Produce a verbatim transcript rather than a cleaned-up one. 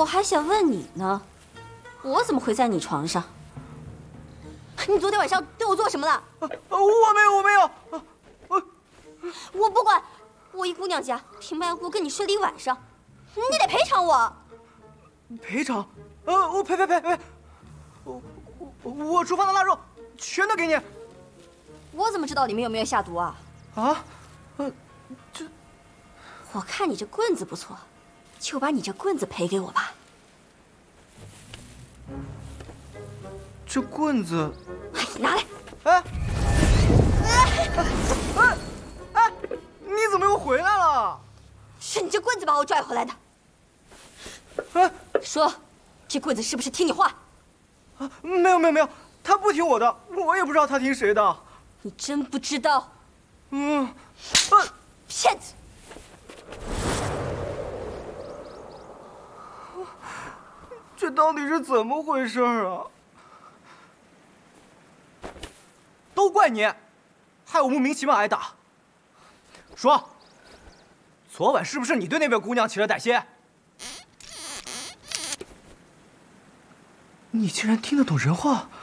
我还想问你呢，我怎么会在你床上？你昨天晚上对我做什么了？ 啊、我没有，我没有。啊、我我不管，我一姑娘家平白无故跟你睡了一晚上，你得赔偿我。 赔偿？呃，我赔赔赔赔，我我我厨房的腊肉全都给你。 我怎么知道里面有没有下毒啊？ 啊？呃，这…… 我看你这棍子不错，就把你这棍子赔给我吧。 这棍子， 哎，拿来！ 哎，哎，哎，你怎么又回来了？ 是你这棍子把我拽回来的。 哎， 说，这棍子是不是听你话？ 啊，没有没有没有，他不听我的，我也不知道他听谁的。 你真不知道？ 嗯，啊， 骗子！ 这到底是怎么回事啊？都怪你，害我莫名其妙挨打。说，昨晚是不是你对那位姑娘起了歹心？你竟然听得懂人话！